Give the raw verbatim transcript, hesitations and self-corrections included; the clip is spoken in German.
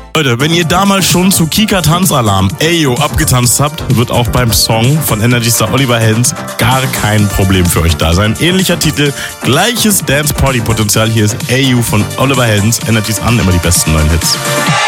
Leute, wenn ihr damals schon zu Kika Tanzalarm Ayo abgetanzt habt, wird auch beim Song von Energy Star Oliver Heldens gar kein Problem für euch da sein. Ähnlicher Titel, gleiches Dance-Party-Potenzial. Hier ist Ayo von Oliver Heldens. Energy's an, immer die besten neuen Hits.